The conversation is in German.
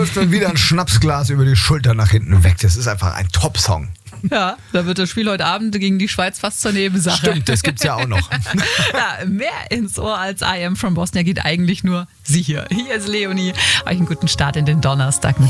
Wirft dann wieder ein Schnapsglas über die Schulter nach hinten weg. Das ist einfach ein Top-Song. Ja, da wird das Spiel heute Abend gegen die Schweiz fast zur Nebensache. Stimmt, das gibt's ja auch noch. Ja, mehr ins Ohr als I Am from Bosnia geht eigentlich nur sie hier. Hier ist Leonie. Euch einen guten Start in den Donnerstag mit